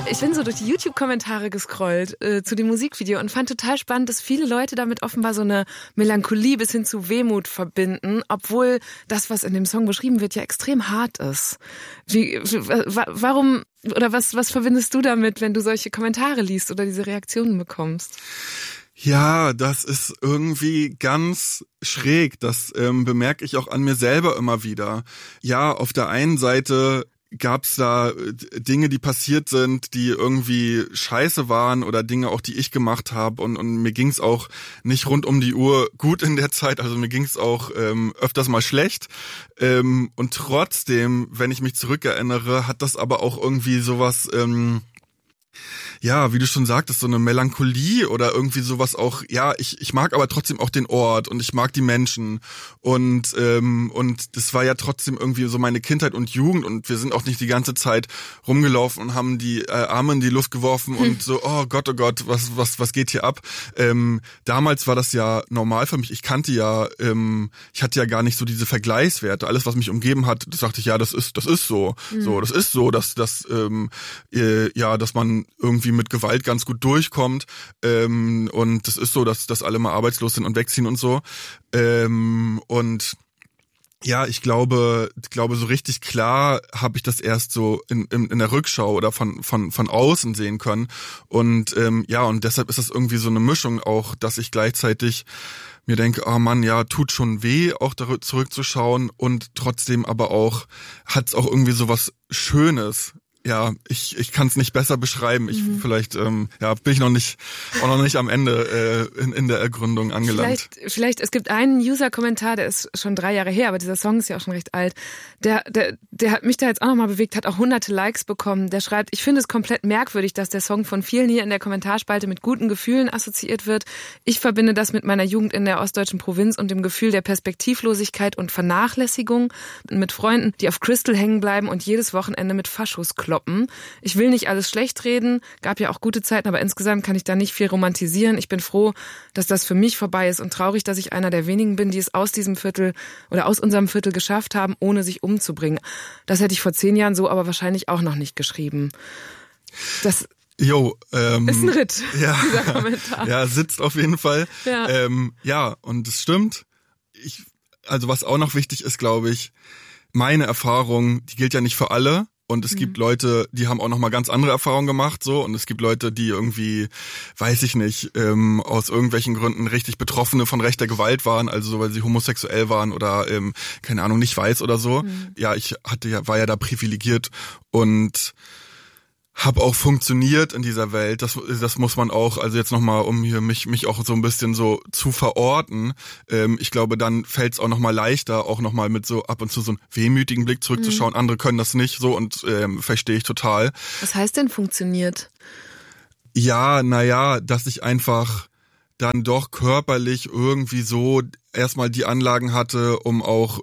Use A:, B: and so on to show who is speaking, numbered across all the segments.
A: Ich bin so durch die YouTube-Kommentare gescrollt zu dem Musikvideo und fand total spannend, dass viele Leute damit offenbar so eine Melancholie bis hin zu Wehmut verbinden, obwohl das, was in dem Song beschrieben wird, ja extrem hart ist. Warum oder was verbindest du damit, wenn du solche Kommentare liest oder diese Reaktionen bekommst?
B: Ja, das ist irgendwie ganz schräg. Das bemerke ich auch an mir selber immer wieder. Ja, auf der einen Seite gab's da Dinge, die passiert sind, die irgendwie scheiße waren oder Dinge auch, die ich gemacht habe und mir ging's auch nicht rund um die Uhr gut in der Zeit, also mir ging's auch öfters mal schlecht und trotzdem, wenn ich mich zurückerinnere, hat das aber auch irgendwie sowas ja, wie du schon sagtest, so eine Melancholie oder irgendwie sowas auch, ja, ich mag aber trotzdem auch den Ort und ich mag die Menschen und das war ja trotzdem irgendwie so meine Kindheit und Jugend und wir sind auch nicht die ganze Zeit rumgelaufen und haben die Arme in die Luft geworfen und so, oh Gott, was geht hier ab? Damals war das ja normal für mich, ich hatte ja gar nicht so diese Vergleichswerte, alles was mich umgeben hat, das dachte ich, ja, das ist so, das ist so, dass man irgendwie mit Gewalt ganz gut durchkommt und das ist so, dass alle mal arbeitslos sind und wegziehen und so und ja, ich glaube so richtig klar habe ich das erst so in der Rückschau oder von außen sehen können und und deshalb ist das irgendwie so eine Mischung auch, dass ich gleichzeitig mir denke, oh Mann, ja, tut schon weh, auch zurückzuschauen und trotzdem aber auch hat's auch irgendwie so was Schönes. Ja, ich kann es nicht besser beschreiben. Vielleicht bin ich noch nicht am Ende in der Ergründung angelangt.
A: Vielleicht es gibt einen User-Kommentar, der ist schon 3 Jahre her, aber dieser Song ist ja auch schon recht alt. Der hat mich da jetzt auch nochmal bewegt, hat auch hunderte Likes bekommen. Der schreibt, ich finde es komplett merkwürdig, dass der Song von vielen hier in der Kommentarspalte mit guten Gefühlen assoziiert wird. Ich verbinde das mit meiner Jugend in der ostdeutschen Provinz und dem Gefühl der Perspektivlosigkeit und Vernachlässigung mit Freunden, die auf Crystal hängen bleiben und jedes Wochenende mit Faschos kloppen. Ich will nicht alles schlecht reden, gab ja auch gute Zeiten, aber insgesamt kann ich da nicht viel romantisieren. Ich bin froh, dass das für mich vorbei ist und traurig, dass ich einer der wenigen bin, die es aus diesem Viertel oder aus unserem Viertel geschafft haben, ohne sich umzubringen. Das hätte ich vor 10 Jahren so aber wahrscheinlich auch noch nicht geschrieben. Das ist ein Ritt, dieser Kommentar.
B: Ja, sitzt auf jeden Fall.
A: Ja,
B: und es stimmt. Also was auch noch wichtig ist, glaube ich, meine Erfahrung, die gilt ja nicht für alle. Und es gibt Leute, die haben auch noch mal ganz andere Erfahrungen gemacht, so. Und es gibt Leute, die irgendwie, weiß ich nicht, aus irgendwelchen Gründen richtig Betroffene von rechter Gewalt waren, also so, weil sie homosexuell waren oder, keine Ahnung, nicht weiß oder so. Ja, war ja da privilegiert und habe auch funktioniert in dieser Welt. Das muss man auch, also jetzt nochmal, um hier mich auch so ein bisschen so zu verorten. Ich glaube, dann fällt es auch nochmal leichter, auch nochmal mit so ab und zu so einem wehmütigen Blick zurückzuschauen. Andere können das nicht so und verstehe ich total.
A: Was heißt denn funktioniert?
B: Ja, dass ich einfach dann doch körperlich irgendwie so erstmal die Anlagen hatte, um auch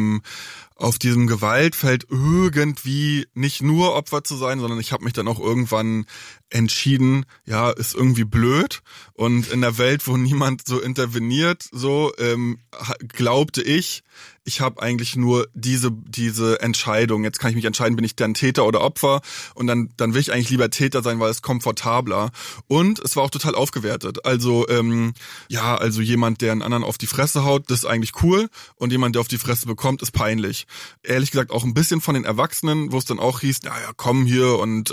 B: auf diesem Gewaltfeld irgendwie nicht nur Opfer zu sein, sondern ich habe mich dann auch irgendwann entschieden, ja, ist irgendwie blöd und in der Welt, wo niemand so interveniert, so glaubte ich habe eigentlich nur diese Entscheidung. Jetzt kann ich mich entscheiden, bin ich dann Täter oder Opfer und dann will ich eigentlich lieber Täter sein, weil es komfortabler und es war auch total aufgewertet. Also also jemand, der einen anderen auf die Fresse haut, das ist eigentlich cool und jemand, der auf die Fresse bekommt, ist peinlich. Ehrlich gesagt auch ein bisschen von den Erwachsenen, wo es dann auch hieß, naja, komm hier und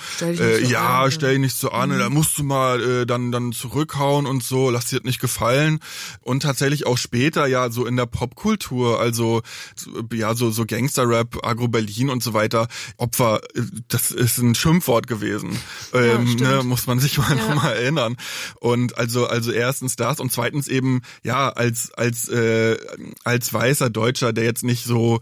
B: stell dich nicht so an, da musst du mal dann zurückhauen und so, lass dir das nicht gefallen. Und tatsächlich auch später ja so in der Popkultur, also ja so Gangster-Rap, Agro-Berlin und so weiter, Opfer, das ist ein Schimpfwort gewesen. Muss man sich mal nochmal erinnern. Und also erstens das und zweitens eben, ja, als weißer Deutscher, der jetzt nicht so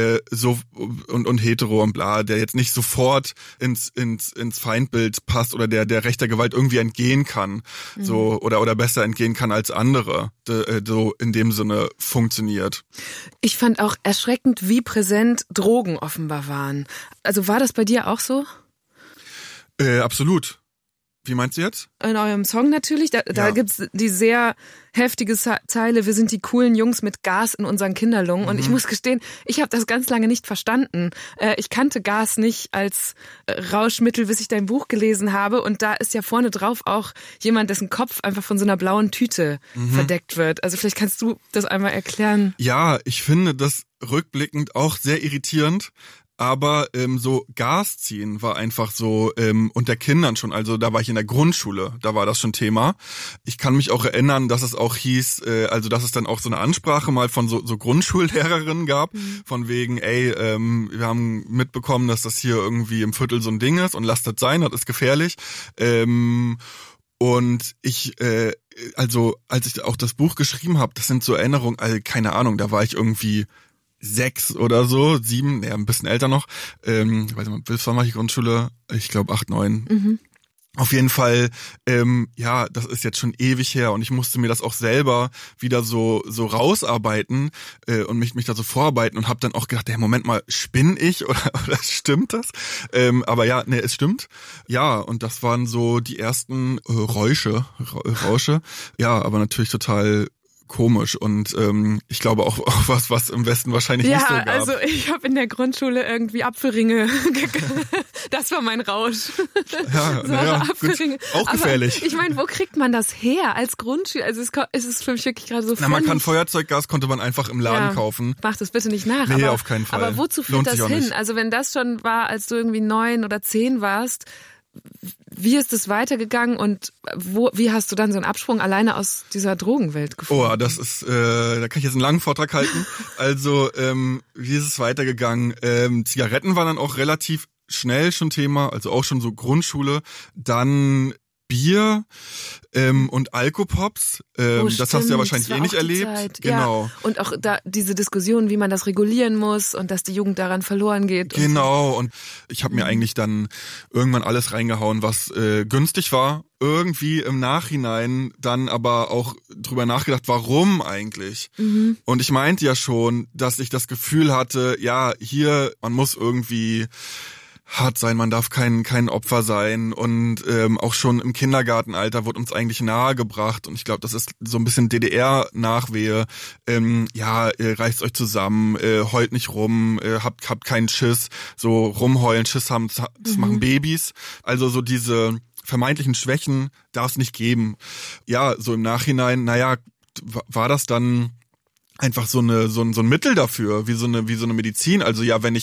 B: und hetero und bla, der jetzt nicht sofort ins Feindbild passt oder der rechter Gewalt irgendwie entgehen kann, so oder besser entgehen kann als andere, so in dem Sinne funktioniert.
A: Ich fand auch erschreckend, wie präsent Drogen offenbar waren. Also war das bei dir auch so?
B: Absolut. Wie meinst du jetzt?
A: In eurem Song natürlich, da gibt's die sehr heftige Zeile, wir sind die coolen Jungs mit Gas in unseren Kinderlungen. Und ich muss gestehen, ich habe das ganz lange nicht verstanden. Ich kannte Gas nicht als Rauschmittel, bis ich dein Buch gelesen habe. Und da ist ja vorne drauf auch jemand, dessen Kopf einfach von so einer blauen Tüte verdeckt wird. Also vielleicht kannst du das einmal erklären.
B: Ja, ich finde das rückblickend auch sehr irritierend. Aber so Gas ziehen war einfach so unter Kindern schon, also da war ich in der Grundschule, da war das schon Thema. Ich kann mich auch erinnern, dass es auch hieß, also dass es dann auch so eine Ansprache mal von so Grundschullehrerinnen gab, von wegen, wir haben mitbekommen, dass das hier irgendwie im Viertel so ein Ding ist und lasst das sein, das ist gefährlich. Und ich, also als ich auch das Buch geschrieben habe, das sind so Erinnerungen, also keine Ahnung, da war ich irgendwie 6 oder so, 7, ein bisschen älter noch. Weiß nicht, bis wann war ich Grundschule? Ich glaube 8, 9. Auf jeden Fall, das ist jetzt schon ewig her und ich musste mir das auch selber wieder so rausarbeiten und mich da so vorarbeiten und habe dann auch gedacht, Moment mal, spinne ich oder stimmt das? Aber ja, es stimmt. Ja, und das waren so die ersten Rausche. Ja, aber natürlich total komisch und ich glaube auch was im Westen wahrscheinlich nicht so gab.
A: Ja, also ich habe in der Grundschule irgendwie Apfelringe das war mein Rausch.
B: Ja, Apfelringe. Gut, auch gefährlich.
A: Aber ich meine, wo kriegt man das her als Grundschüler? Also es ist für mich wirklich gerade so
B: man kann Feuerzeuggas, konnte man einfach im Laden kaufen.
A: Mach das bitte nicht nach.
B: Nee, auf keinen Fall.
A: Aber wozu führt das hin? Nicht. Also wenn das schon war, als du irgendwie 9 oder 10 warst, wie ist es weitergegangen und wie hast du dann so einen Absprung alleine aus dieser Drogenwelt gefunden?
B: Oh, das ist, da kann ich jetzt einen langen Vortrag halten. Also, wie ist es weitergegangen? Zigaretten waren dann auch relativ schnell schon Thema, also auch schon so Grundschule. Dann Bier und Alkopops. Das hast du ja wahrscheinlich nicht erlebt.
A: Zeit.
B: Genau.
A: Ja. Und auch da diese Diskussion, wie man das regulieren muss und dass die Jugend daran verloren geht.
B: Genau. Und ich habe mir eigentlich dann irgendwann alles reingehauen, was günstig war. Irgendwie im Nachhinein dann aber auch drüber nachgedacht, warum eigentlich? Und ich meinte ja schon, dass ich das Gefühl hatte, ja, hier, man muss irgendwie hart sein, man darf kein Opfer sein und auch schon im Kindergartenalter wurde uns eigentlich nahegebracht und ich glaube, das ist so ein bisschen DDR-Nachwehe, reißt euch zusammen, heult nicht rum, habt keinen Schiss, so rumheulen, Schiss haben, das machen Babys, also so diese vermeintlichen Schwächen darf es nicht geben. Ja, so im Nachhinein, war das dann einfach so ein Mittel dafür, wie so eine Medizin. Also ja, wenn ich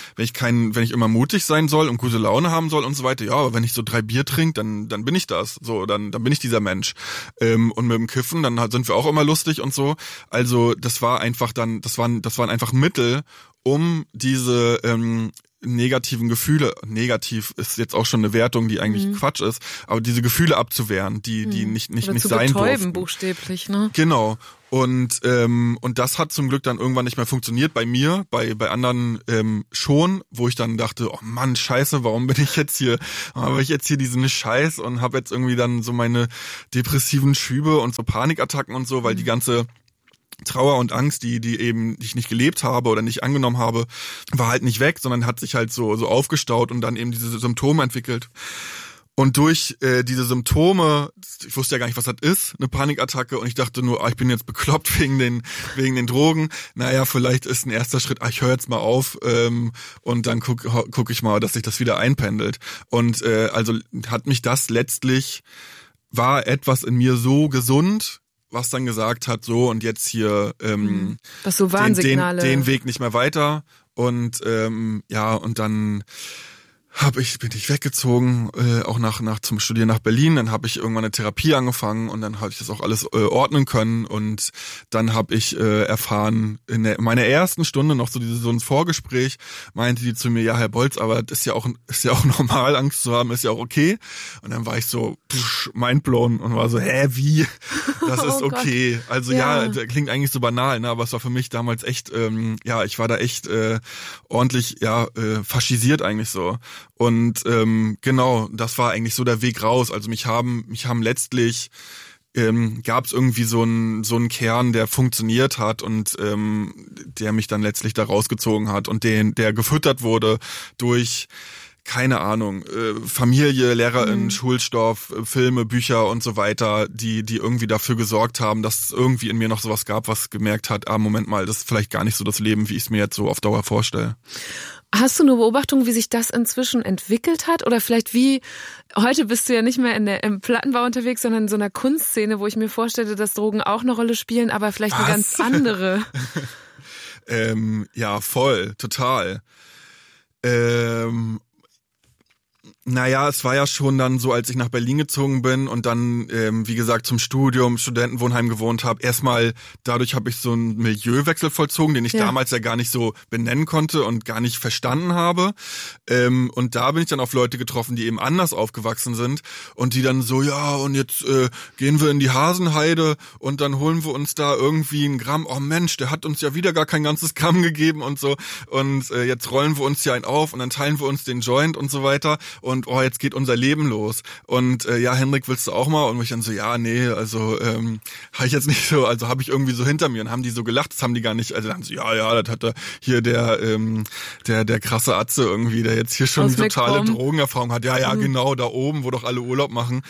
B: immer mutig sein soll und gute Laune haben soll und so weiter, ja, aber wenn ich so 3 Bier trinke, dann bin ich das. So, dann bin ich dieser Mensch. Und mit dem Kiffen, dann sind wir auch immer lustig und so. Also das waren einfach Mittel, um diese negativen Gefühle, negativ ist jetzt auch schon eine Wertung, die eigentlich Quatsch ist, aber diese Gefühle abzuwehren, die nicht sein durften.
A: Buchstäblich, ne?
B: Genau. Und das hat zum Glück dann irgendwann nicht mehr funktioniert bei mir, bei anderen schon, wo ich dann dachte, oh Mann, scheiße, warum habe ich jetzt hier diesen Scheiß und habe jetzt irgendwie dann so meine depressiven Schübe und so Panikattacken und so, weil die ganze Trauer und Angst, die ich nicht gelebt habe oder nicht angenommen habe, war halt nicht weg, sondern hat sich halt so aufgestaut und dann eben diese Symptome entwickelt. Und durch diese Symptome, ich wusste ja gar nicht, was das ist, eine Panikattacke, und ich dachte nur, ich bin jetzt bekloppt wegen den Drogen. Naja, vielleicht ist ein erster Schritt, ich höre jetzt mal auf und dann guck ich mal, dass sich das wieder einpendelt. Und also hat mich das letztlich, war etwas in mir so gesund, was dann gesagt hat, so und jetzt hier
A: was so Warnsignale.
B: Den Weg nicht mehr weiter. Und und dann bin ich weggezogen, auch zum Studieren nach Berlin. Dann habe ich irgendwann eine Therapie angefangen und dann habe ich das auch alles ordnen können. Und dann habe ich erfahren, in meiner ersten Stunde noch so ein Vorgespräch, meinte die zu mir, ja, Herr Bolz, aber das ist ja auch normal, Angst zu haben, ist ja auch okay. Und dann war ich so mindblown und war so, wie? Das ist okay. Gott. Also ja, das klingt eigentlich so banal, ne? Aber es war für mich damals echt, ich war da echt ordentlich, faschisiert eigentlich so. Und genau, das war eigentlich so der Weg raus. Also mich haben letztlich gab es irgendwie so einen Kern, der funktioniert hat und der mich dann letztlich da rausgezogen hat und der gefüttert wurde durch keine Ahnung, Familie, Lehrerin, Schulstoff, Filme, Bücher und so weiter, die irgendwie dafür gesorgt haben, dass es irgendwie in mir noch sowas gab, was gemerkt hat, Moment mal, das ist vielleicht gar nicht so das Leben, wie ich es mir jetzt so auf Dauer vorstelle.
A: Hast du eine Beobachtung, wie sich das inzwischen entwickelt hat? Oder vielleicht heute bist du ja nicht mehr im Plattenbau unterwegs, sondern in so einer Kunstszene, wo ich mir vorstelle, dass Drogen auch eine Rolle spielen, aber vielleicht eine ganz andere.
B: Ja, voll, total. Naja, es war ja schon dann so, als ich nach Berlin gezogen bin und dann, wie gesagt, zum Studium, Studentenwohnheim gewohnt habe. Erstmal, dadurch habe ich so einen Milieuwechsel vollzogen, den ich damals ja gar nicht so benennen konnte und gar nicht verstanden habe. Und da bin ich dann auf Leute getroffen, die eben anders aufgewachsen sind und die dann so, ja, und jetzt gehen wir in die Hasenheide und dann holen wir uns da irgendwie ein Gramm. Oh Mensch, der hat uns ja wieder gar kein ganzes Gramm gegeben und so. Und jetzt rollen wir uns hier einen auf und dann teilen wir uns den Joint und so weiter. Und jetzt geht unser Leben los. Und ja, Henrik, willst du auch mal? Und ich dann so, ja, nee, also habe ich jetzt nicht so, also habe ich irgendwie so hinter mir und haben die so gelacht, das haben die gar nicht, also dann haben sie, ja, das hat da hier der krasse Atze irgendwie, der jetzt hier schon die totale Drogenerfahrung hat. Ja, genau, da oben, wo doch alle Urlaub machen.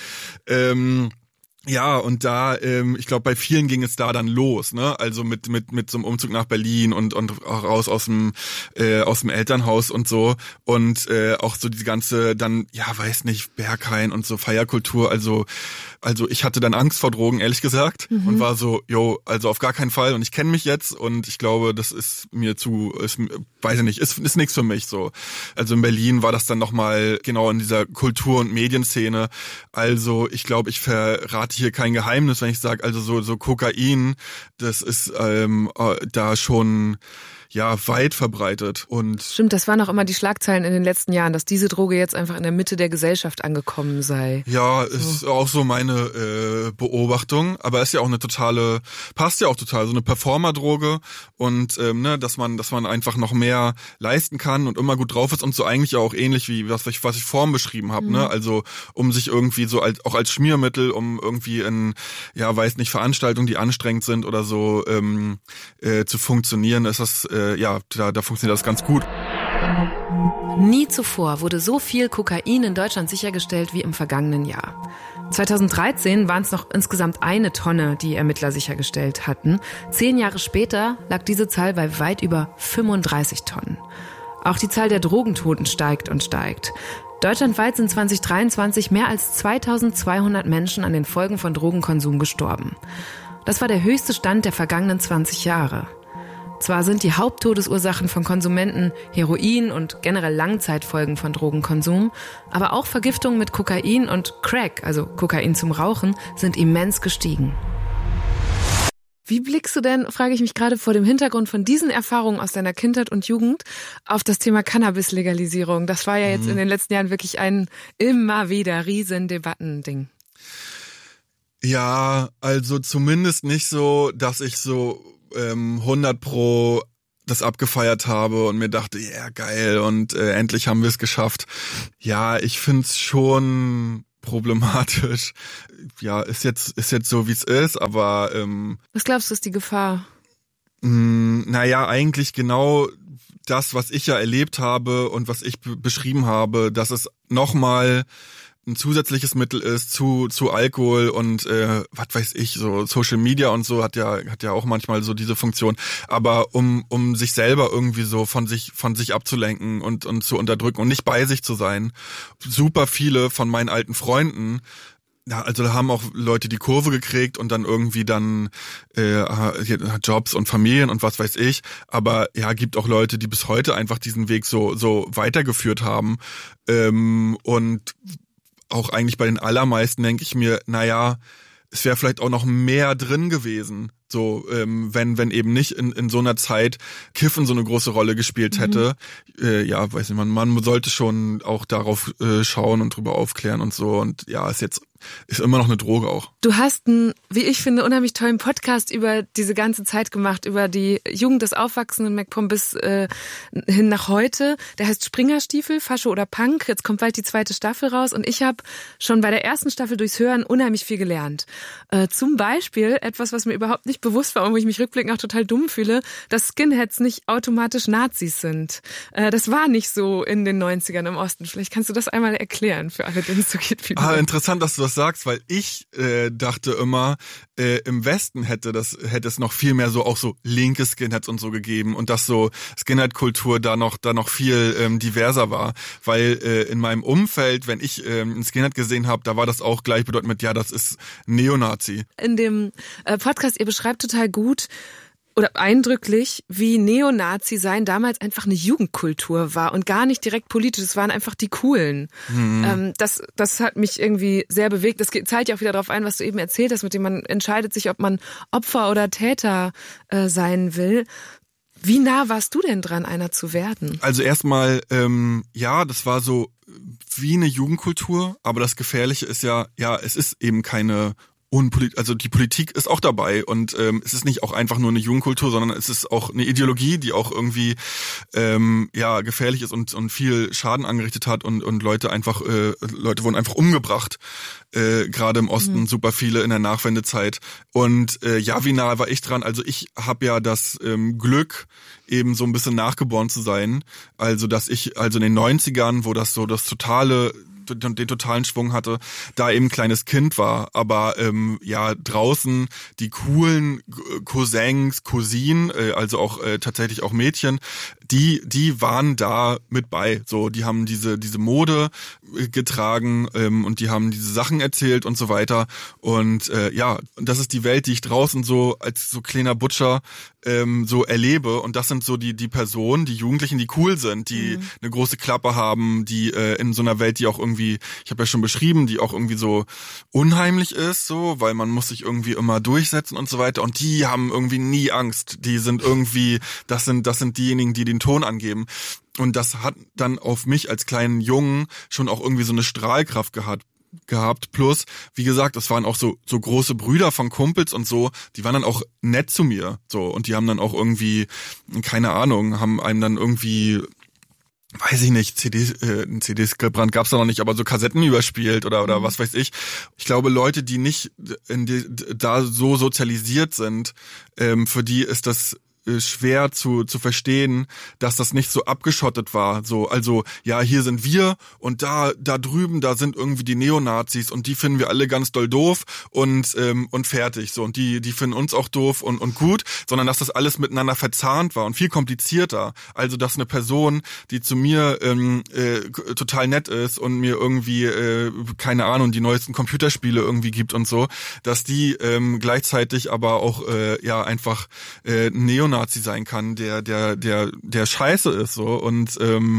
B: Ja, und da, ich glaube, bei vielen ging es da dann los, ne? Also mit so einem Umzug nach Berlin und raus aus dem Elternhaus und so. Und auch so die ganze dann, ja, weiß nicht, Berghain und so Feierkultur. Also ich hatte dann Angst vor Drogen, ehrlich gesagt. Und war so, also auf gar keinen Fall. Und ich kenne mich jetzt und ich glaube, das ist mir weiß ich nicht, ist nichts für mich so. Also in Berlin war das dann nochmal genau in dieser Kultur- und Medienszene. Also ich glaube, ich verrate hier kein Geheimnis, wenn ich sage, also so Kokain, das ist da schon weit verbreitet. Und
A: stimmt, das waren auch immer die Schlagzeilen in den letzten Jahren, dass diese Droge jetzt einfach in der Mitte der Gesellschaft angekommen sei.
B: Ja, ist auch so meine Beobachtung, aber ist ja auch passt ja auch total, so eine Performerdroge und dass man einfach noch mehr leisten kann und immer gut drauf ist und so eigentlich auch ähnlich wie was ich vorhin beschrieben habe, ne? Also um sich irgendwie so auch als Schmiermittel, um irgendwie in, weiß nicht, Veranstaltungen, die anstrengend sind oder so zu funktionieren, ist das da funktioniert das ganz gut.
A: Nie zuvor wurde so viel Kokain in Deutschland sichergestellt wie im vergangenen Jahr. 2013 waren es noch insgesamt 1 Tonne, die Ermittler sichergestellt hatten. 10 Jahre später lag diese Zahl bei weit über 35 Tonnen. Auch die Zahl der Drogentoten steigt und steigt. Deutschlandweit sind 2023 mehr als 2200 Menschen an den Folgen von Drogenkonsum gestorben. Das war der höchste Stand der vergangenen 20 Jahre. Zwar sind die Haupttodesursachen von Konsumenten Heroin und generell Langzeitfolgen von Drogenkonsum, aber auch Vergiftungen mit Kokain und Crack, also Kokain zum Rauchen, sind immens gestiegen. Wie blickst du denn, frage ich mich gerade vor dem Hintergrund von diesen Erfahrungen aus deiner Kindheit und Jugend, auf das Thema Cannabis-Legalisierung? Das war ja jetzt in den letzten Jahren wirklich ein immer wieder riesen Debattending.
B: Ja, also zumindest nicht so, dass ich so 100% das abgefeiert habe und mir dachte, ja, geil und endlich haben wir es geschafft. Ja, ich find's schon problematisch. Ja, ist jetzt so, wie es ist, aber
A: was glaubst du, ist die Gefahr?
B: Naja, eigentlich genau das, was ich ja erlebt habe und was ich beschrieben habe, dass es nochmal ein zusätzliches Mittel ist zu Alkohol und was weiß ich, so Social Media und so hat ja auch manchmal so diese Funktion, aber um sich selber irgendwie so von sich abzulenken und zu unterdrücken und nicht bei sich zu sein. Super viele von meinen alten Freunden, ja, also da haben auch Leute die Kurve gekriegt und dann irgendwie Jobs und Familien und was weiß ich. Aber ja, gibt auch Leute, die bis heute einfach diesen Weg so weitergeführt haben. Und auch eigentlich bei den allermeisten denke ich mir, naja, es wäre vielleicht auch noch mehr drin gewesen. So, wenn eben nicht in so einer Zeit Kiffen so eine große Rolle gespielt hätte. Weiß nicht, man sollte schon auch darauf schauen und drüber aufklären und so. Und ja, ist immer noch eine Droge auch. Du
A: hast einen, wie ich finde, unheimlich tollen Podcast über diese ganze Zeit gemacht, über die Jugend des aufwachsenden MacPom bis hin nach heute. Der heißt Springerstiefel, Fascho oder Punk. Jetzt kommt bald die 2. Staffel raus und ich habe schon bei der 1. Staffel durchs Hören unheimlich viel gelernt. Zum Beispiel etwas, was mir überhaupt nicht nicht bewusst war und wo ich mich rückblickend auch total dumm fühle, dass Skinheads nicht automatisch Nazis sind. Das war nicht so in den 90ern im Osten. Vielleicht kannst du das einmal erklären für alle, denen es so geht wie du.
B: Interessant, dass du das sagst, weil ich dachte immer, im Westen hätte es noch viel mehr so auch so linke Skinheads und so gegeben und dass so Skinhead-Kultur da noch viel diverser war, weil in meinem Umfeld, wenn ich einen Skinhead gesehen habe, da war das auch gleichbedeutend mit, ja, das ist Neonazi.
A: In dem Podcast, ihr beschreibt total gut oder eindrücklich, wie Neonazi sein damals einfach eine Jugendkultur war und gar nicht direkt politisch. Es waren einfach die Coolen. Das hat mich irgendwie sehr bewegt. Das zahlt ja auch wieder darauf ein, was du eben erzählt hast, mit dem man entscheidet sich, ob man Opfer oder Täter sein will. Wie nah warst du denn dran, einer zu werden?
B: Also erstmal, ja, das war so wie eine Jugendkultur, aber das Gefährliche ist ja, es ist eben keine also die Politik ist auch dabei und es ist nicht auch einfach nur eine Jugendkultur, sondern es ist auch eine Ideologie, die auch irgendwie gefährlich ist und viel Schaden angerichtet hat und Leute wurden einfach umgebracht, gerade im Osten super viele in der Nachwendezeit und wie nah war ich dran? Also ich habe ja das Glück, eben so ein bisschen nachgeboren zu sein, also dass ich in den 90ern, wo das so den totalen Schwung hatte, da eben kleines Kind war, aber draußen die coolen Cousins, Cousinen, also auch tatsächlich auch Mädchen, die waren da mit bei, so, die haben diese Mode getragen und die haben diese Sachen erzählt und so weiter und das ist die Welt, die ich draußen so als so kleiner Butcher so erlebe und das sind so die Personen, die Jugendlichen, die cool sind, die eine große Klappe haben, die in so einer Welt, die auch irgendwie, ich habe ja schon beschrieben, die auch irgendwie so unheimlich ist, so, weil man muss sich irgendwie immer durchsetzen und so weiter und die haben irgendwie nie Angst, die sind irgendwie, das sind diejenigen, die den Ton angeben und das hat dann auf mich als kleinen Jungen schon auch irgendwie so eine Strahlkraft gehabt, plus, wie gesagt, das waren auch so große Brüder von Kumpels und so, die waren dann auch nett zu mir, so, und die haben dann auch irgendwie, keine Ahnung, haben einem dann irgendwie, weiß ich nicht, CDs gebrannt gab's da noch nicht, aber so Kassetten überspielt oder was weiß ich. Ich glaube, Leute, die nicht da so sozialisiert sind, für die ist das schwer zu verstehen, dass das nicht so abgeschottet war. So, also ja, hier sind wir und da drüben, da sind irgendwie die Neonazis und die finden wir alle ganz doll doof und fertig. So, und die finden uns auch doof und gut, sondern dass das alles miteinander verzahnt war und viel komplizierter. Also dass eine Person, die zu mir total nett ist und mir irgendwie keine Ahnung, die neuesten Computerspiele irgendwie gibt und so, dass die gleichzeitig aber auch einfach Neonazi sein kann, der scheiße ist so und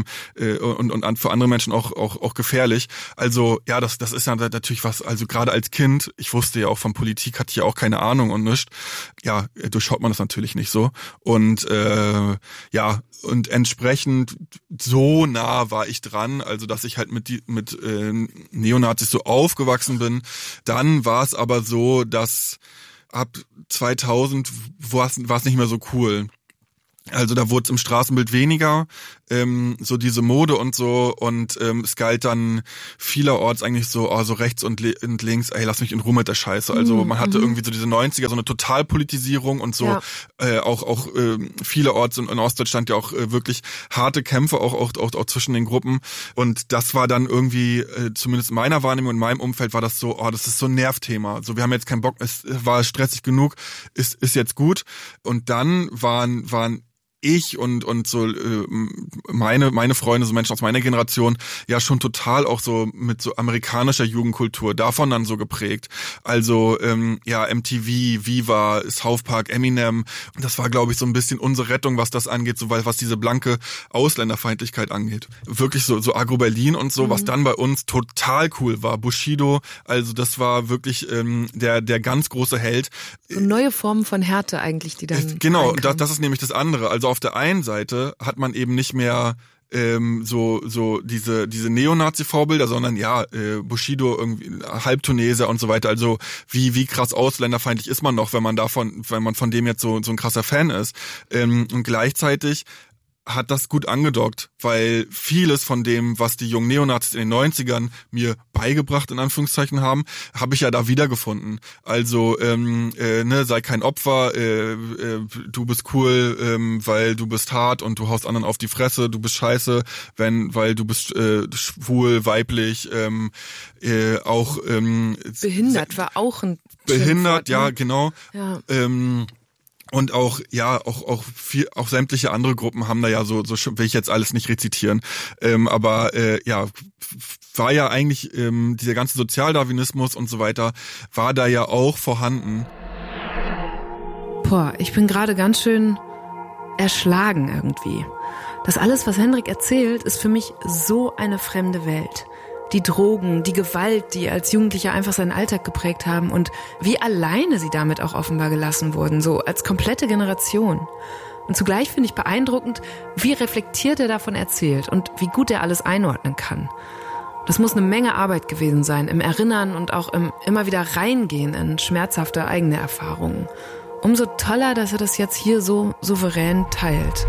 B: für andere Menschen auch gefährlich. Also ja, das ist ja natürlich was, also gerade als Kind, ich wusste ja auch von Politik, hatte ich ja auch keine Ahnung und nichts. Ja, durchschaut man das natürlich nicht so. Und und entsprechend so nah war ich dran, also dass ich halt mit Neonazis so aufgewachsen bin. Dann war es aber so, dass ab 2000 war es nicht mehr so cool. Also da wurde es im Straßenbild weniger, so diese Mode und so und es galt dann vielerorts eigentlich so rechts und links, ey, lass mich in Ruhe mit der Scheiße. Also man hatte irgendwie so diese 90er, so eine Totalpolitisierung und so, auch vielerorts in Ostdeutschland ja auch wirklich harte Kämpfe auch zwischen den Gruppen und das war dann irgendwie, zumindest in meiner Wahrnehmung, in meinem Umfeld war das so, das ist so ein Nervthema. So, wir haben jetzt keinen Bock, es war stressig genug, ist jetzt gut. Und dann waren ich und so meine Freunde, so Menschen aus meiner Generation, ja schon total auch so mit so amerikanischer Jugendkultur davon dann so geprägt. Also MTV, Viva, South Park, Eminem. Das war, glaube ich, so ein bisschen unsere Rettung, was das angeht, so was diese blanke Ausländerfeindlichkeit angeht. Wirklich so Agro Berlin und so, was dann bei uns total cool war. Bushido, also das war wirklich der ganz große Held.
A: So neue Formen von Härte eigentlich, die dann
B: genau, das ist nämlich das andere. Also auf der einen Seite hat man eben nicht mehr so diese Neonazi-Vorbilder, sondern Bushido irgendwie Halbtuneser und so weiter. Also wie krass ausländerfeindlich ist man noch, wenn man von dem jetzt so ein krasser Fan ist. Und gleichzeitig hat das gut angedockt, weil vieles von dem, was die jungen Neonazis in den 90ern mir beigebracht, in Anführungszeichen habe ich ja da wiedergefunden. Also, sei kein Opfer, du bist cool, weil du bist hart und du haust anderen auf die Fresse, du bist scheiße, weil du bist schwul, weiblich, auch
A: behindert war auch ein
B: behindert,
A: Schimpfwort, ne?
B: ja, genau.
A: Ja.
B: Und auch sämtliche andere Gruppen haben da ja so will ich jetzt alles nicht rezitieren. Aber war ja eigentlich dieser ganze Sozialdarwinismus und so weiter, war da ja auch vorhanden.
A: Boah, ich bin gerade ganz schön erschlagen irgendwie. Das alles, was Hendrik erzählt, ist für mich so eine fremde Welt. Die Drogen, die Gewalt, die als Jugendlicher einfach seinen Alltag geprägt haben und wie alleine sie damit auch offenbar gelassen wurden, so als komplette Generation. Und zugleich finde ich beeindruckend, wie reflektiert er davon erzählt und wie gut er alles einordnen kann. Das muss eine Menge Arbeit gewesen sein, im Erinnern und auch im immer wieder reingehen in schmerzhafte eigene Erfahrungen. Umso toller, dass er das jetzt hier so souverän teilt.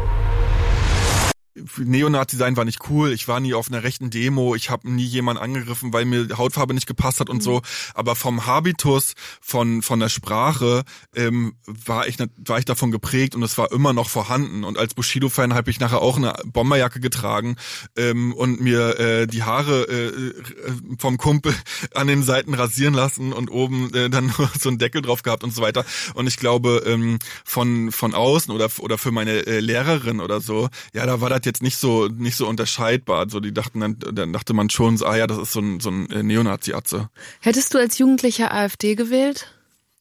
B: Neonazi sein war nicht cool, ich war nie auf einer rechten Demo, ich habe nie jemanden angegriffen, weil mir die Hautfarbe nicht gepasst hat und so, aber vom Habitus, von der Sprache war ich davon geprägt und es war immer noch vorhanden und als Bushido-Fan habe ich nachher auch eine Bomberjacke getragen und mir die Haare vom Kumpel an den Seiten rasieren lassen und oben dann so einen Deckel drauf gehabt und so weiter und ich glaube von außen oder für meine Lehrerin oder so, ja, da war das jetzt nicht so unterscheidbar. So, dann dachte man schon, so, das ist so ein Neonazi-Atze.
A: Hättest du als Jugendlicher AfD gewählt?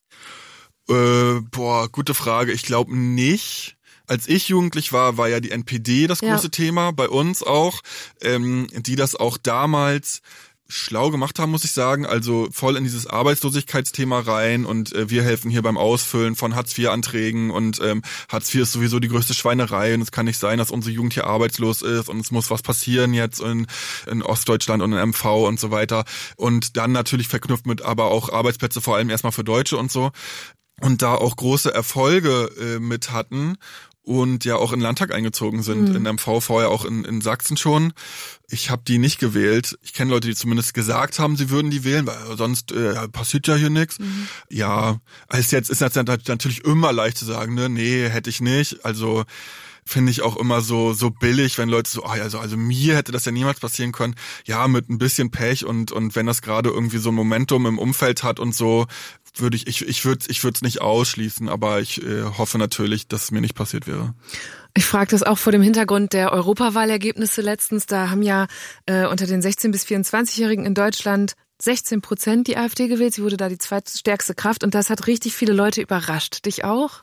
B: Gute Frage. Ich glaube nicht. Als ich jugendlich war ja die NPD das große Thema, bei uns auch, die das auch damals schlau gemacht haben, muss ich sagen, also voll in dieses Arbeitslosigkeitsthema rein und wir helfen hier beim Ausfüllen von Hartz-IV-Anträgen und Hartz IV ist sowieso die größte Schweinerei und es kann nicht sein, dass unsere Jugend hier arbeitslos ist und es muss was passieren jetzt in Ostdeutschland und in MV und so weiter und dann natürlich verknüpft mit aber auch Arbeitsplätze vor allem erstmal für Deutsche und so und da auch große Erfolge mit hatten und ja auch in den Landtag eingezogen sind, in MV, vorher auch in Sachsen schon. Ich habe die nicht gewählt. Ich kenne Leute, die zumindest gesagt haben, sie würden die wählen, weil sonst passiert ja hier nichts. Ja, als jetzt ist das natürlich immer leicht zu sagen, ne, nee, hätte ich nicht. Also finde ich auch immer so billig, wenn Leute so, also mir hätte das ja niemals passieren können. Ja, mit ein bisschen Pech und wenn das gerade irgendwie so ein Momentum im Umfeld hat und so, würde ich würde es nicht ausschließen, aber ich hoffe natürlich, dass es mir nicht passiert wäre.
A: Ich frage das auch vor dem Hintergrund der Europawahlergebnisse letztens. Da haben ja unter den 16- bis 24-Jährigen in Deutschland 16% die AfD gewählt. Sie wurde da die zweitstärkste Kraft und das hat richtig viele Leute überrascht. Dich auch?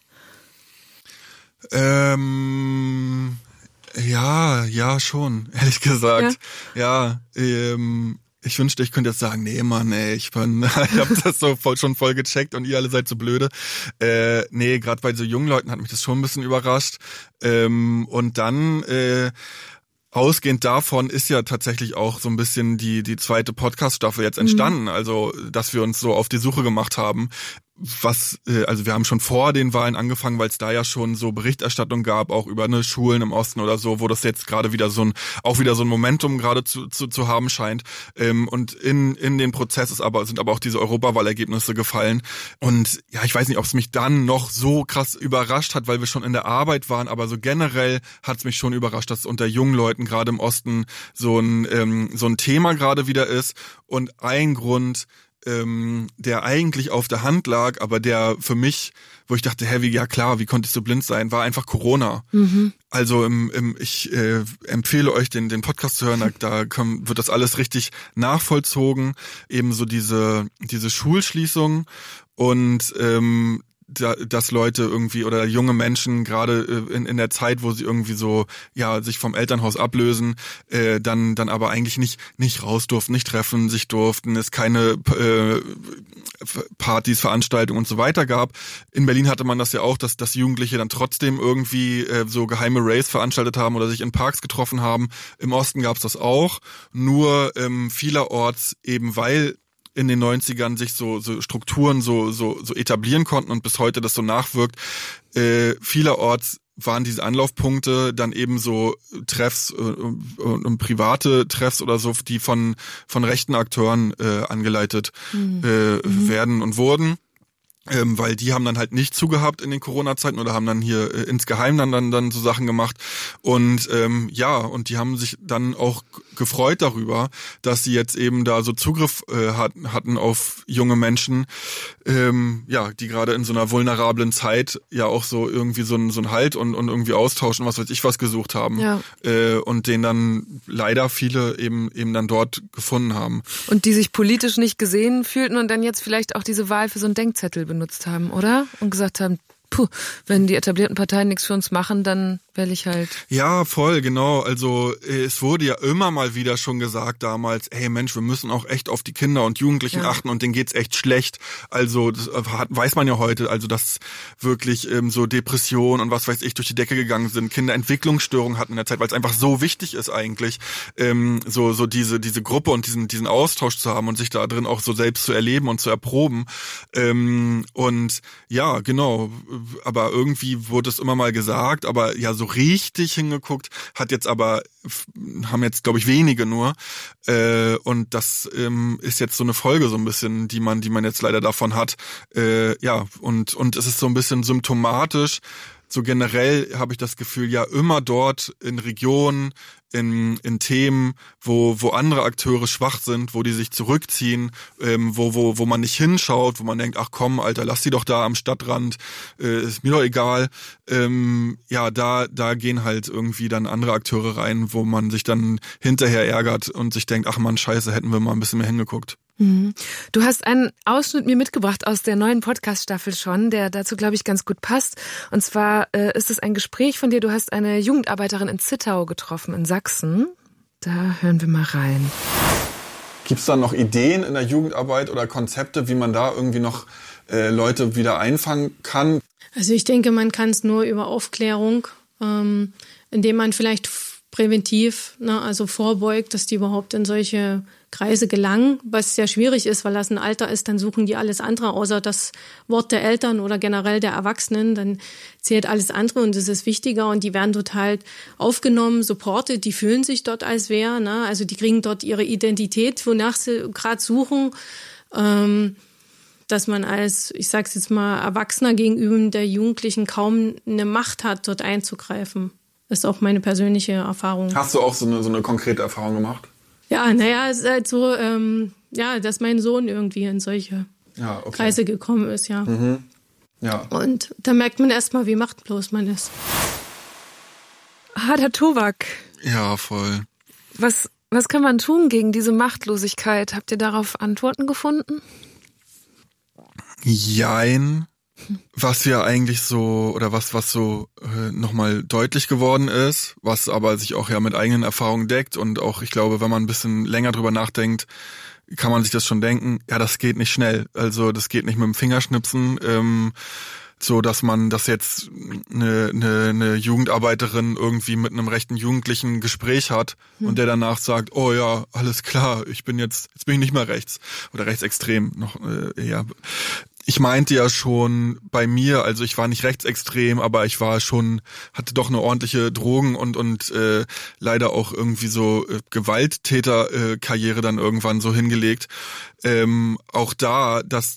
B: Ja, schon, ehrlich gesagt. Ja, ich wünschte, ich könnte jetzt sagen, nee, Mann, ich habe das schon voll gecheckt und ihr alle seid so blöde. Nee, gerade bei so jungen Leuten hat mich das schon ein bisschen überrascht. Und dann ausgehend davon ist ja tatsächlich auch so ein bisschen die zweite Podcast-Staffel jetzt entstanden. Also, dass wir uns so auf die Suche gemacht haben, also wir haben schon vor den Wahlen angefangen, weil es da ja schon so Berichterstattung gab, auch über Schulen im Osten oder so, wo das jetzt gerade wieder so ein Momentum gerade zu haben scheint. Und in den Prozess sind aber auch diese Europawahlergebnisse gefallen. Und ja, ich weiß nicht, ob es mich dann noch so krass überrascht hat, weil wir schon in der Arbeit waren, aber so generell hat es mich schon überrascht, dass unter jungen Leuten gerade im Osten so ein Thema gerade wieder ist. Und ein Grund, der eigentlich auf der Hand lag, aber der für mich, wo ich dachte, wie konnte ich so blind sein, war einfach Corona. Also ich empfehle euch, den Podcast zu hören, da wird das alles richtig nachvollzogen, ebenso diese Schulschließung und dass Leute irgendwie oder junge Menschen gerade in der Zeit, wo sie irgendwie so sich vom Elternhaus ablösen, dann aber eigentlich nicht raus durften, nicht treffen sich durften, es keine Partys, Veranstaltungen und so weiter gab. In Berlin hatte man das ja auch, dass Jugendliche dann trotzdem irgendwie so geheime Raves veranstaltet haben oder sich in Parks getroffen haben. Im Osten gab's das auch, nur vielerorts eben weil in den 90ern sich so Strukturen so etablieren konnten und bis heute das so nachwirkt. Vielerorts waren diese Anlaufpunkte dann eben so Treffs und private Treffs oder so, die von rechten Akteuren angeleitet werden und wurden. Weil die haben dann halt nicht zugehabt in den Corona-Zeiten oder haben dann hier insgeheim dann so Sachen gemacht und und die haben sich dann auch gefreut darüber, dass sie jetzt eben da so Zugriff hatten auf junge Menschen, die gerade in so einer vulnerablen Zeit ja auch so irgendwie so ein Halt und irgendwie austauschen, was weiß ich was gesucht haben, und den dann leider viele eben dann dort gefunden haben.
A: Und die sich politisch nicht gesehen fühlten und dann jetzt vielleicht auch diese Wahl für so einen Denkzettel benutzt haben, oder? Und gesagt haben, wenn die etablierten Parteien nichts für uns machen, dann wähle ich halt. Ja,
B: voll, genau. Also es wurde ja immer mal wieder schon gesagt damals, hey Mensch, wir müssen auch echt auf die Kinder und Jugendlichen achten und denen geht's echt schlecht. Also das weiß man ja heute, also dass wirklich so Depressionen und was weiß ich durch die Decke gegangen sind, Kinder Entwicklungsstörungen hatten in der Zeit, weil es einfach so wichtig ist eigentlich, so diese Gruppe und diesen Austausch zu haben und sich da drin auch so selbst zu erleben und zu erproben. Und ja, genau. Aber irgendwie wurde es immer mal gesagt, aber ja, so richtig hingeguckt haben jetzt, glaube ich, wenige nur. Und das ist jetzt so eine Folge so ein bisschen, die man jetzt leider davon hat. Und es ist so ein bisschen symptomatisch. So generell habe ich das Gefühl, ja, immer dort in Regionen, in Themen, wo andere Akteure schwach sind, wo die sich zurückziehen, wo man nicht hinschaut, wo man denkt, ach komm, Alter, lass die doch da am Stadtrand, ist mir doch egal. Da gehen halt irgendwie dann andere Akteure rein, wo man sich dann hinterher ärgert und sich denkt, ach man, scheiße, hätten wir mal ein bisschen mehr hingeguckt.
A: Du hast einen Ausschnitt mir mitgebracht aus der neuen Podcast-Staffel schon, der dazu, glaube ich, ganz gut passt. Und zwar ist es ein Gespräch von dir. Du hast eine Jugendarbeiterin in Zittau getroffen, in Sachsen. Da hören wir mal rein.
B: Gibt's da noch Ideen in der Jugendarbeit oder Konzepte, wie man da irgendwie noch Leute wieder einfangen kann?
C: Also ich denke, man kann es nur über Aufklärung, indem man vielleicht präventiv, also vorbeugt, dass die überhaupt in solche Kreise gelangen, was sehr schwierig ist, weil das ein Alter ist, dann suchen die alles andere, außer das Wort der Eltern oder generell der Erwachsenen, dann zählt alles andere und das ist wichtiger und die werden dort halt aufgenommen, supported, die fühlen sich dort als wer, also die kriegen dort ihre Identität, wonach sie gerade suchen, dass man als, ich sag's jetzt mal, Erwachsener gegenüber der Jugendlichen kaum eine Macht hat, dort einzugreifen. Das ist auch meine persönliche Erfahrung.
B: Hast du auch so eine konkrete Erfahrung gemacht?
C: Ja, es ist halt so, dass mein Sohn irgendwie in solche Kreise gekommen ist, ja.
B: Mhm. Ja.
C: Und da merkt man erstmal, wie machtlos man ist.
A: Harter Tobak.
B: Ja, voll.
A: Was kann man tun gegen diese Machtlosigkeit? Habt ihr darauf Antworten gefunden?
B: Jein. Was ja eigentlich so, oder was so nochmal deutlich geworden ist, was aber sich auch ja mit eigenen Erfahrungen deckt und auch, ich glaube, wenn man ein bisschen länger drüber nachdenkt, kann man sich das schon denken, ja, das geht nicht schnell. Also das geht nicht mit dem Fingerschnipsen, so dass man das jetzt eine Jugendarbeiterin irgendwie mit einem rechten Jugendlichen Gespräch hat und der danach sagt, oh ja, alles klar, jetzt bin ich nicht mehr rechts oder rechtsextrem noch Ich meinte ja schon bei mir, also ich war nicht rechtsextrem, aber ich hatte doch eine ordentliche Drogen- und leider auch irgendwie so Gewalttäterkarriere dann irgendwann so hingelegt. Auch da, dass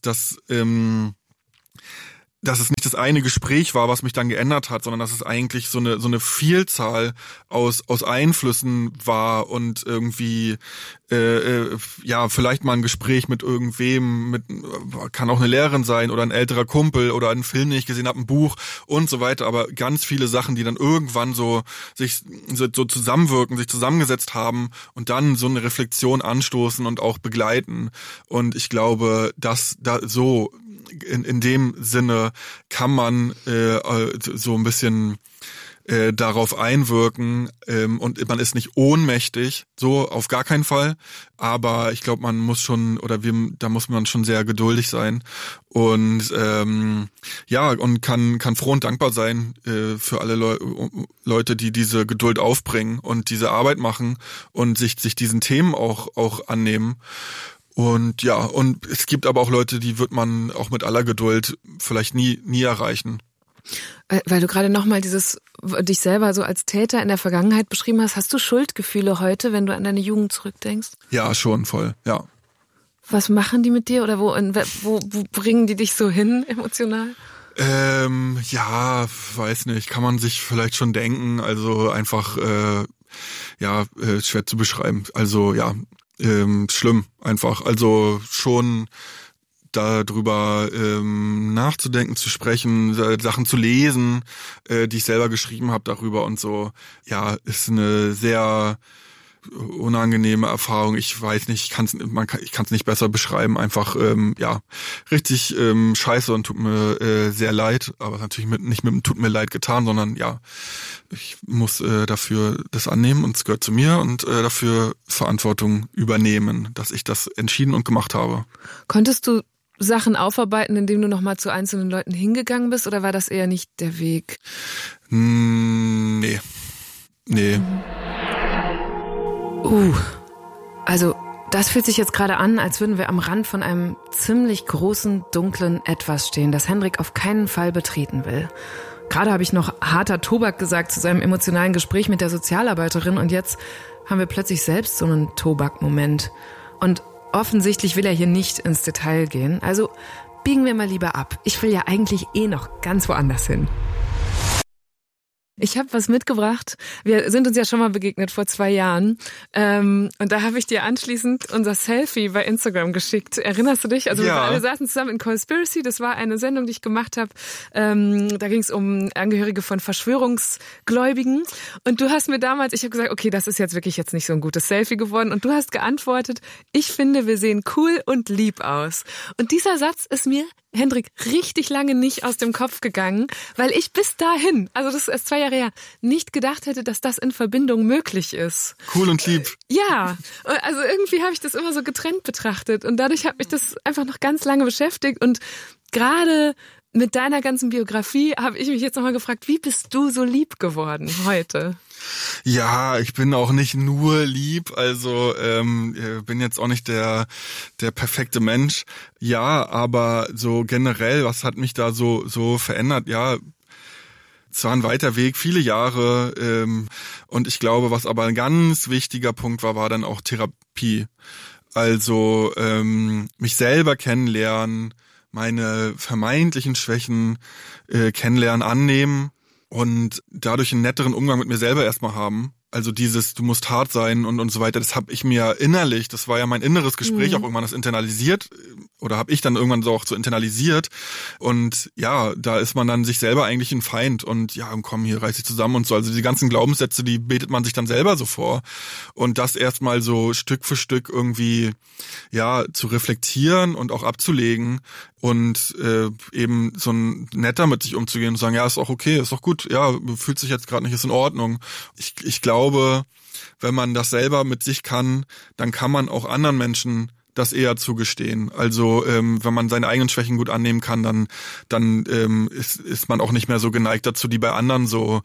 B: es nicht das eine Gespräch war, was mich dann geändert hat, sondern dass es eigentlich so eine Vielzahl aus Einflüssen war und irgendwie vielleicht mal ein Gespräch mit irgendwem, kann auch eine Lehrerin sein oder ein älterer Kumpel oder ein Film, den ich gesehen habe, ein Buch und so weiter, aber ganz viele Sachen, die dann irgendwann sich zusammenwirken, sich zusammengesetzt haben und dann so eine Reflexion anstoßen und auch begleiten. Und ich glaube, dass da so in dem Sinne kann man so ein bisschen darauf einwirken und man ist nicht ohnmächtig, so auf gar keinen Fall, aber ich glaube, man muss schon da muss man schon sehr geduldig sein und und kann froh und dankbar sein für alle Leute, die diese Geduld aufbringen und diese Arbeit machen und sich diesen Themen auch annehmen. Und und es gibt aber auch Leute, die wird man auch mit aller Geduld vielleicht nie erreichen.
A: Weil du gerade nochmal dich selber so als Täter in der Vergangenheit beschrieben hast. Hast du Schuldgefühle heute, wenn du an deine Jugend zurückdenkst?
B: Ja, schon, voll, ja.
A: Was machen die mit dir oder wo bringen die dich so hin emotional?
B: Ja, weiß nicht, kann man sich vielleicht schon denken, also einfach, schwer zu beschreiben, also ja, schlimm einfach, also schon darüber nachzudenken, zu sprechen, Sachen zu lesen, die ich selber geschrieben habe darüber und so, ja, ist eine sehr unangenehme Erfahrung. Ich weiß nicht, ich kann es nicht besser beschreiben. Einfach richtig scheiße und tut mir sehr leid, aber natürlich nicht mit dem tut mir leid getan, sondern ja, ich muss dafür das annehmen und es gehört zu mir und dafür Verantwortung übernehmen, dass ich das entschieden und gemacht habe.
A: Konntest du Sachen aufarbeiten, indem du nochmal zu einzelnen Leuten hingegangen bist, oder war das eher nicht der Weg?
B: Nee.
A: Also das fühlt sich jetzt gerade an, als würden wir am Rand von einem ziemlich großen, dunklen Etwas stehen, das Hendrik auf keinen Fall betreten will. Gerade habe ich noch harter Tobak gesagt zu seinem emotionalen Gespräch mit der Sozialarbeiterin und jetzt haben wir plötzlich selbst so einen Tobak-Moment. Und offensichtlich will er hier nicht ins Detail gehen, also biegen wir mal lieber ab. Ich will ja eigentlich noch ganz woanders hin. Ich habe was mitgebracht. Wir sind uns ja schon mal begegnet vor 2 Jahren. Und da habe ich dir anschließend unser Selfie bei Instagram geschickt. Erinnerst du dich? Also
B: ja.
A: Wir saßen zusammen in Conspiracy. Das war eine Sendung, die ich gemacht habe. Da ging es um Angehörige von Verschwörungsgläubigen. Und du hast mir damals, ich habe gesagt, okay, das ist jetzt wirklich nicht so ein gutes Selfie geworden. Und du hast geantwortet, ich finde, wir sehen cool und lieb aus. Und dieser Satz ist mir, Hendrik, richtig lange nicht aus dem Kopf gegangen, weil ich bis dahin, also das ist erst 2 Jahre her, nicht gedacht hätte, dass das in Verbindung möglich ist.
B: Cool und lieb.
A: Ja, also irgendwie habe ich das immer so getrennt betrachtet und dadurch hat mich das einfach noch ganz lange beschäftigt und gerade mit deiner ganzen Biografie habe ich mich jetzt nochmal gefragt, wie bist du so lieb geworden heute?
B: Ja, ich bin auch nicht nur lieb, also bin jetzt auch nicht der perfekte Mensch. Ja, aber so generell, was hat mich da so verändert? Ja, es war ein weiter Weg, viele Jahre und ich glaube, was aber ein ganz wichtiger Punkt war dann auch Therapie. Also mich selber kennenlernen, meine vermeintlichen Schwächen kennenlernen, annehmen und dadurch einen netteren Umgang mit mir selber erstmal haben. Also dieses, du musst hart sein und so weiter, das habe ich mir innerlich, das war ja mein inneres Gespräch, auch irgendwann das internalisiert oder habe ich dann irgendwann so auch so internalisiert und ja, da ist man dann sich selber eigentlich ein Feind und ja, komm, hier reiß dich zusammen und so. Also die ganzen Glaubenssätze, die betet man sich dann selber so vor und das erstmal so Stück für Stück irgendwie ja zu reflektieren und auch abzulegen und eben so ein netter mit sich umzugehen und sagen, ja, ist auch okay, ist auch gut, ja, fühlt sich jetzt gerade nicht, ist in Ordnung. Ich glaube, wenn man das selber mit sich kann, dann kann man auch anderen Menschen das eher zugestehen. Also wenn man seine eigenen Schwächen gut annehmen kann, dann ist man auch nicht mehr so geneigt dazu, die bei anderen so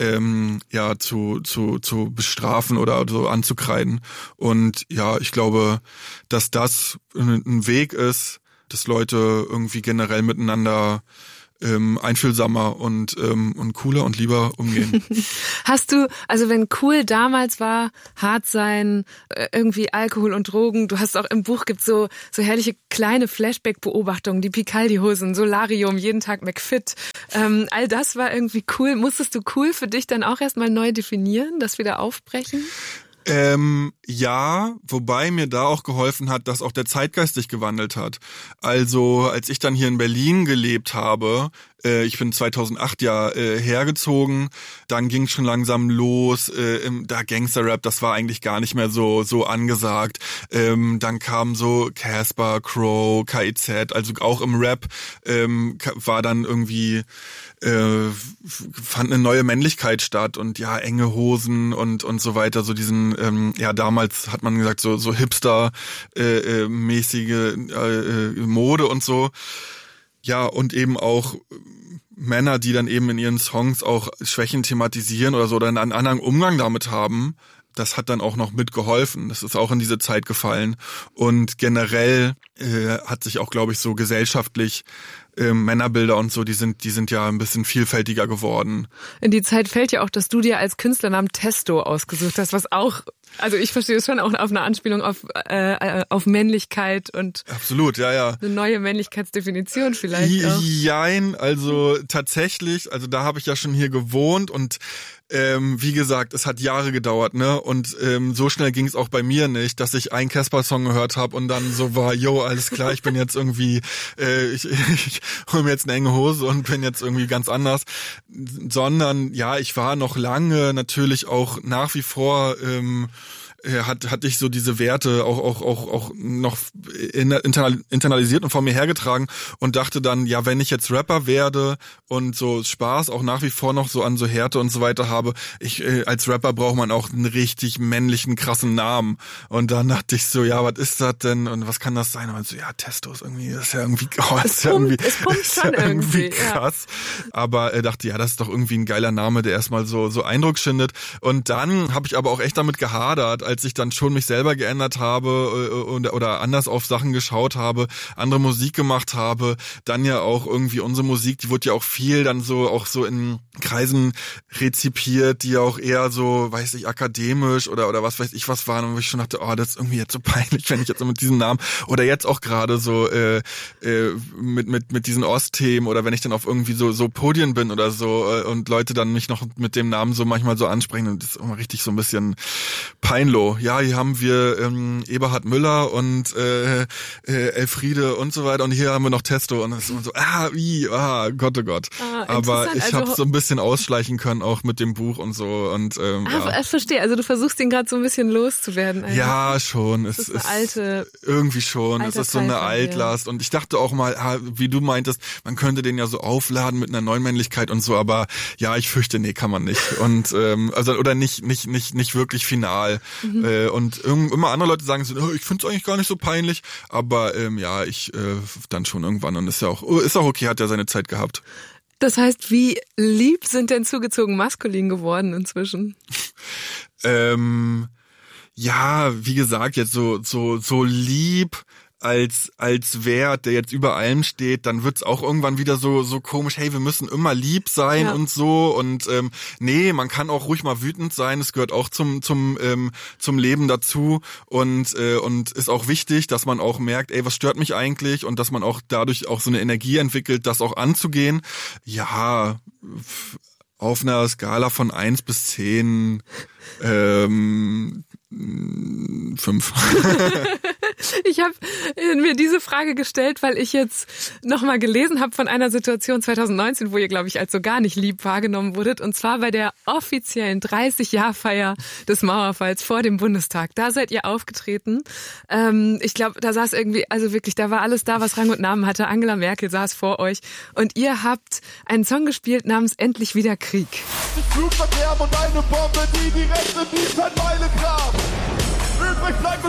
B: zu bestrafen oder so anzukreiden. Und ja, ich glaube, dass das ein Weg ist, dass Leute irgendwie generell miteinander einfühlsamer und cooler und lieber umgehen.
A: Hast du, also wenn cool damals war, hart sein, irgendwie Alkohol und Drogen, du hast auch im Buch gibt so herrliche kleine Flashback-Beobachtungen, die Picaldi-Hosen, Solarium, jeden Tag McFit, all das war irgendwie cool. Musstest du cool für dich dann auch erstmal neu definieren, das wieder aufbrechen?
B: Ja, wobei mir da auch geholfen hat, dass auch der Zeitgeist sich gewandelt hat. Also als ich dann hier in Berlin gelebt habe, ich bin 2008 hergezogen, dann ging schon langsam los, da Gangster-Rap, das war eigentlich gar nicht mehr so angesagt. Dann kam so Casper, Crow, KIZ, also auch im Rap war dann irgendwie fand eine neue Männlichkeit statt und ja, enge Hosen und so weiter, so diesen damals hat man gesagt, so Hipster mäßige Mode und so. Ja, und eben auch Männer, die dann eben in ihren Songs auch Schwächen thematisieren oder so oder einen anderen Umgang damit haben. Das hat dann auch noch mitgeholfen. Das ist auch in diese Zeit gefallen. Und generell hat sich auch, glaube ich, so gesellschaftlich Männerbilder und so, die sind ja ein bisschen vielfältiger geworden.
A: In die Zeit fällt ja auch, dass du dir als Künstlernamen Testo ausgesucht hast, was auch, also ich verstehe es schon auch auf eine Anspielung auf Männlichkeit und
B: absolut, ja.
A: Eine neue Männlichkeitsdefinition vielleicht auch.
B: Jein, also tatsächlich, also da habe ich ja schon hier gewohnt und wie gesagt, es hat Jahre gedauert, ne? Und so schnell ging es auch bei mir nicht, dass ich einen Casper-Song gehört habe und dann so war, alles klar, ich bin jetzt irgendwie, ich hol mir jetzt eine enge Hose und bin jetzt irgendwie ganz anders. Sondern ja, ich war noch lange natürlich auch nach wie vor hatte ich so diese Werte auch noch internalisiert und vor mir hergetragen und dachte dann, ja, wenn ich jetzt Rapper werde und so Spaß auch nach wie vor noch so an so Härte und so weiter habe, als Rapper braucht man auch einen richtig männlichen, krassen Namen. Und dann dachte ich so, ja, was ist das denn und was kann das sein? Und so, ja, Testo ist irgendwie, das ist ja irgendwie,
A: es pumpt schon irgendwie
B: krass. Ja. Aber dachte, ja, das ist doch irgendwie ein geiler Name, der erstmal so Eindruck schindet. Und dann habe ich aber auch echt damit gehadert, als ich dann schon mich selber geändert habe oder anders auf Sachen geschaut habe, andere Musik gemacht habe, dann ja auch irgendwie unsere Musik, die wurde ja auch viel dann so auch so in Kreisen rezipiert, die ja auch eher so, weiß ich, akademisch oder was weiß ich was waren, und wo ich schon dachte, das ist irgendwie jetzt so peinlich, wenn ich jetzt so mit diesem Namen oder jetzt auch gerade so mit diesen Ostthemen oder wenn ich dann auf irgendwie so Podien bin oder so und Leute dann mich noch mit dem Namen so manchmal so ansprechen und das ist immer richtig so ein bisschen peinlo. Ja, hier haben wir Eberhard Müller und Elfriede und so weiter und hier haben wir noch Testo und das ist immer so, Gott, oh Gott. Aber ich habe so ein bisschen ausschleichen können auch mit dem Buch und so und
A: ich verstehe, also du versuchst ihn gerade so ein bisschen loszuwerden. Eigentlich.
B: Ja, schon. Es ist irgendwie schon. Es ist so eine Altlast und ich dachte auch mal, wie du meintest, man könnte den ja so aufladen mit einer Neumännlichkeit und so, aber ja, ich fürchte, nee, kann man nicht und also oder nicht wirklich final. Und immer andere Leute sagen so, ich finde es eigentlich gar nicht so peinlich, aber ich dann schon irgendwann und ist auch okay, hat ja seine Zeit gehabt.
A: Das heißt, wie lieb sind denn zugezogen maskulin geworden inzwischen?
B: Ja, wie gesagt, jetzt so lieb als Wert, der jetzt über allem steht, dann wird's auch irgendwann wieder so komisch, hey, wir müssen immer lieb sein und so und nee, man kann auch ruhig mal wütend sein, es gehört auch zum Leben dazu und ist auch wichtig, dass man auch merkt, was stört mich eigentlich und dass man auch dadurch auch so eine Energie entwickelt, das auch anzugehen. Ja, auf einer Skala von 1 bis 10 5.
A: Ich habe mir diese Frage gestellt, weil ich jetzt nochmal gelesen habe von einer Situation 2019, wo ihr, glaube ich, als so gar nicht lieb wahrgenommen wurdet. Und zwar bei der offiziellen 30-Jahr-Feier des Mauerfalls vor dem Bundestag. Da seid ihr aufgetreten. Ich glaube, da saß irgendwie, also wirklich, da war alles da, was Rang und Namen hatte. Angela Merkel saß vor euch. Und ihr habt einen Song gespielt namens Endlich wieder Krieg.
D: Flugverkehr und eine Bombe, die direkt in die Zeitweile grab. Übrig bleibt